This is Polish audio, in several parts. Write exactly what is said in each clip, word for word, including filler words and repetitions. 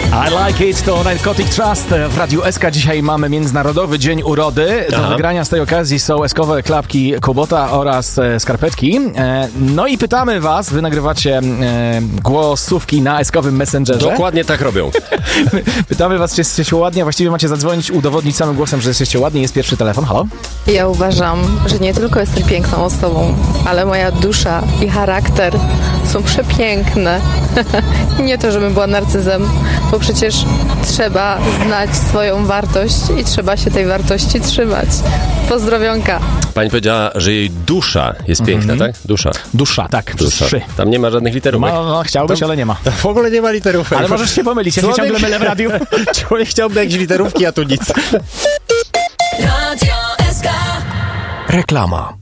I like it, to Narcotic Trust w Radiu S K. Dzisiaj mamy Międzynarodowy Dzień Urody. Do Aha. wygrania z tej okazji są eskowe klapki Kubota oraz e, skarpetki. E, no i pytamy was, wy nagrywacie e, głosówki na eskowym Messengerze. Dokładnie tak robią. Pytamy was, czy jesteście ładni, a właściwie macie zadzwonić, udowodnić samym głosem, że jesteście ładni. Jest pierwszy telefon, halo? Ja uważam, że nie tylko jestem piękną osobą, ale moja dusza i charakter są przepiękne. Nie to, żebym była narcyzem, bo przecież trzeba znać swoją wartość i trzeba się tej wartości trzymać. Pozdrowionka. Pani powiedziała, że jej dusza jest piękna, Mhm. tak? Dusza. Dusza, tak, przez Dusza. trzy. Tam nie ma żadnych literówek. No, no, chciałbyś, Tam- ale nie ma. W ogóle nie ma literówek. Ale możesz się pomylić, ja się Człowiek- ciągle mylę w radiu. Człowiek chciałby jakieś literówki, a tu nic. Radio S K. Reklama.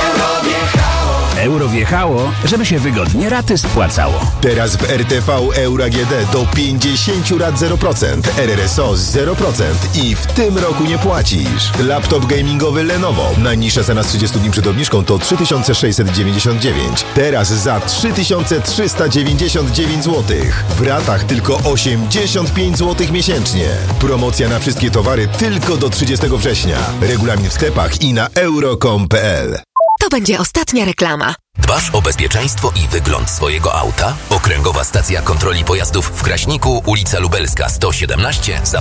Euro wjechało, żeby się wygodnie raty spłacało. Teraz w R T V Euro A G D do pięćdziesiąt rat zero procent, R R S O zero procent i w tym roku nie płacisz. Laptop gamingowy Lenovo. Najniższa cena z trzydziestu dni przed obniżką to trzy tysiące sześćset dziewięćdziesiąt dziewięć. Teraz za trzy tysiące trzysta dziewięćdziesiąt dziewięć złotych. W ratach tylko osiemdziesiąt pięć złotych miesięcznie. Promocja na wszystkie towary tylko do trzydziestego września. Regulamin w sklepach i na euro kropka com kropka p l. To będzie ostatnia reklama. Dbasz o bezpieczeństwo i wygląd swojego auta? Okręgowa Stacja Kontroli Pojazdów w Kraśniku, ulica Lubelska sto siedemnaście.